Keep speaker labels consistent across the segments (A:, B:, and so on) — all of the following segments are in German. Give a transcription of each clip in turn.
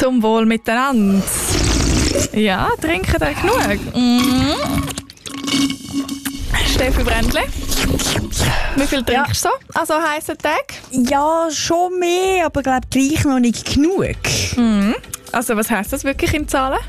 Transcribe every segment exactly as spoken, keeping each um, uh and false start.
A: Zum Wohl miteinander. Ja, trinken ihr genug? Mhm. Steffi Brändle, wie viel trinkst du so an so heissen Tagen?
B: Ja, schon mehr, aber glaube gleich noch nicht genug.
A: Mhm. Also was heisst das wirklich in Zahlen?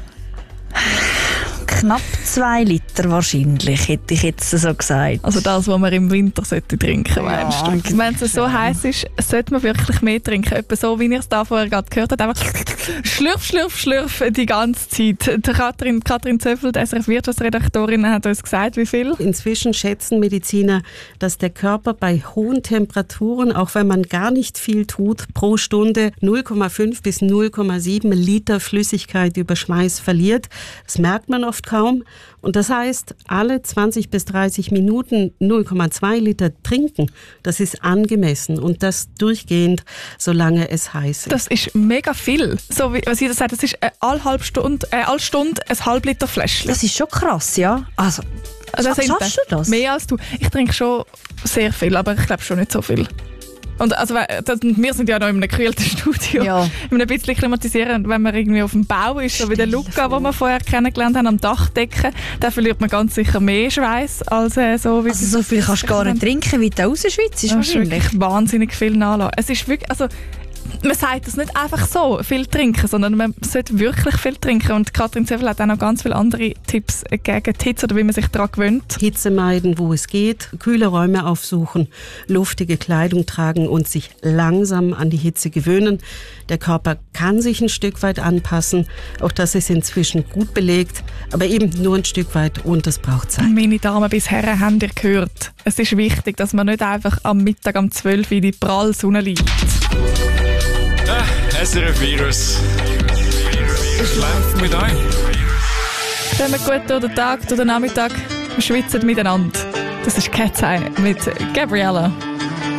B: Knapp zwei Liter wahrscheinlich, hätte ich jetzt so gesagt.
A: Also das, was man im Winter sollte trinken, meinst
B: ja,
A: du? Wenn es so heiß ist, sollte man wirklich mehr trinken. Etwa so, wie ihr es da vorher gerade gehört habt. Einfach schlürf, schlürf, schlürf die ganze Zeit. Die Katrin, Katrin Zöffel, die S R F-Wirtschaftsredaktorin, hat uns gesagt, wie viel?
C: Inzwischen schätzen Mediziner, dass der Körper bei hohen Temperaturen, auch wenn man gar nicht viel tut, pro Stunde null Komma fünf bis null Komma sieben Liter Flüssigkeit über Schweiß verliert. Das merkt man oft kaum. Und das heißt, alle zwanzig bis dreißig Minuten null Komma zwei Liter trinken, das ist angemessen und das durchgehend, solange es heiß ist.
A: Das ist mega viel. So wie was ihr sagt, das ist äh, alle halbe Stunde, äh, alle Stunde ein halb Liter Fläschchen.
B: Das ist schon krass, ja. Also,
A: also
B: scha- schaffst du das?
A: Mehr als du. Ich trinke schon sehr viel, aber ich glaube schon nicht so viel. Und also, das, wir sind ja noch in einem gekühlten Studio,
B: ja.
A: in einem bisschen klimatisieren. Wenn man irgendwie auf dem Bau ist, so wie der Luca, den wir vorher kennengelernt haben, am Dachdecken, dann verliert man ganz sicher mehr Schweiß als äh, so wie...
B: Also so viel kannst du gar nicht trinken, wie du aus der Schweiz ist.
A: Das ist
B: wahrscheinlich.
A: wirklich wahnsinnig viel nachlassen. Es ist wirklich, also man sagt das nicht einfach so, viel trinken, sondern man sollte wirklich viel trinken. Und Katrin Zöffel hat auch noch ganz viele andere Tipps gegen die Hitze oder wie man sich daran gewöhnt.
C: Hitze meiden, wo es geht, kühle Räume aufsuchen, luftige Kleidung tragen und sich langsam an die Hitze gewöhnen. Der Körper kann sich ein Stück weit anpassen. Auch das ist inzwischen gut belegt, aber eben nur ein Stück weit und es braucht Zeit.
A: Meine Damen bis Herren, habt ihr gehört? Es ist wichtig, dass man nicht einfach am Mittag um zwölf Uhr in die pralle Sonne liegt.
D: Ah, S R F Virus. Was läuft mit euch?
A: Wenn wir gut durch den Tag, durch den Nachmittag, wir schwitzen miteinander. Das ist Cat's Eye mit Gabriella.